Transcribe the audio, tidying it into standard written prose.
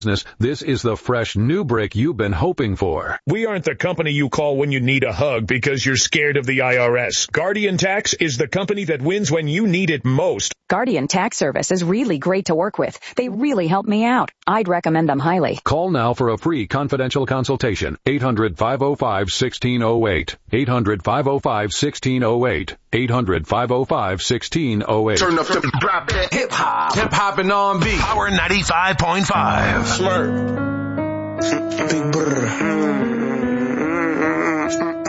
This is the fresh new brick you've been hoping for. We aren't the company you call when you need a hug because you're scared of the IRS. Guardian Tax is the company that wins when you need it most. Guardian Tax Service is really great to work with. They really help me out. I'd recommend them highly. Call now for a free confidential consultation. 800-505-1608. 800-505-1608. 800-505-1608. Turn up the drop that hip hop and R&B. Power 95.5. Smurf. Big brr.